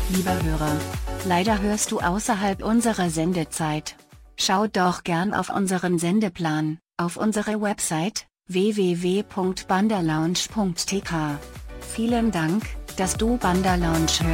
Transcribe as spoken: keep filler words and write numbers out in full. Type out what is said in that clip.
Lieber Hörer, leider hörst du außerhalb unserer Sendezeit. Schau doch gern auf unseren Sendeplan, auf unsere Website, w w w punkt bandalounge punkt t k. Vielen Dank, dass du Bandalounge hörst.